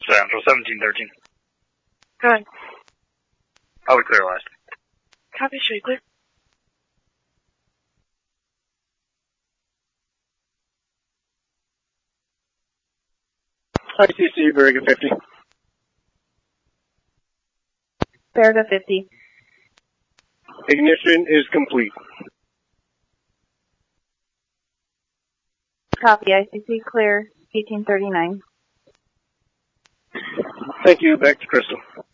Central, 1713. Go ahead. I'll be clear last. Copy, should we clear? ICC, Veriga 50. Veriga 50. Ignition is complete. Copy, ICC clear, 1839. Thank you. Back to Crystal.